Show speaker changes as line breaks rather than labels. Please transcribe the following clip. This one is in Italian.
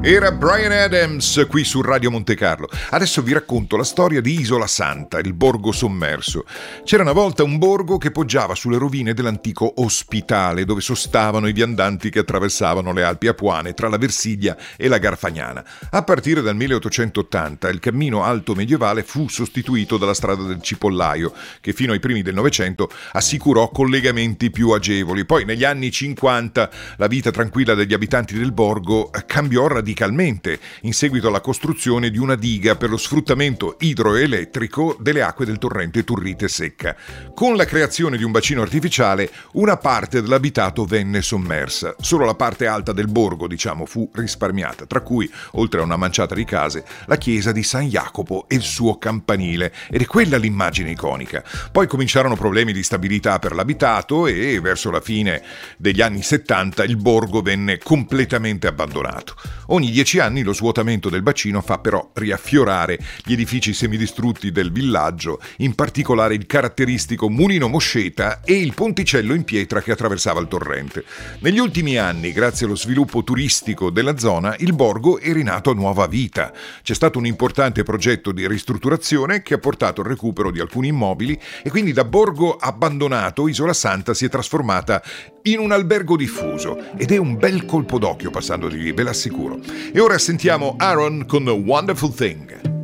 Era Bryan Adams qui su Radio Monte Carlo. Adesso vi racconto la storia di Isola Santa, il borgo sommerso. C'era una volta un borgo che poggiava sulle rovine dell'antico ospitale, dove sostavano i viandanti che attraversavano le Alpi Apuane tra la Versilia e la Garfagnana. A partire dal 1880 il cammino alto medievale fu sostituito dalla strada del Cipollaio, che fino ai primi del Novecento assicurò collegamenti più agevoli. Poi negli anni 50 la vita tranquilla degli abitanti del borgo cambiò radicalmente in seguito alla costruzione di una diga per lo sfruttamento idroelettrico delle acque del torrente Turrite Secca. Con la creazione di un bacino artificiale, una parte dell'abitato venne sommersa. Solo la parte alta del borgo, fu risparmiata, tra cui, oltre a una manciata di case, la chiesa di San Jacopo e il suo campanile, ed è quella l'immagine iconica. Poi cominciarono problemi di stabilità per l'abitato e, verso la fine degli anni 70, il borgo venne completamente abbandonato. Ogni 10 anni lo svuotamento del bacino fa però riaffiorare gli edifici semidistrutti del villaggio, in particolare il caratteristico mulino Mosceta e il ponticello in pietra che attraversava il torrente. Negli ultimi anni, grazie allo sviluppo turistico della zona, il borgo è rinato a nuova vita. C'è stato un importante progetto di ristrutturazione che ha portato al recupero di alcuni immobili e quindi da borgo abbandonato Isola Santa si è trasformata in un albergo diffuso ed è un bel colpo d'occhio passando di lì, ve l'assicuro. E ora sentiamo Aaron con Wonderful Thing.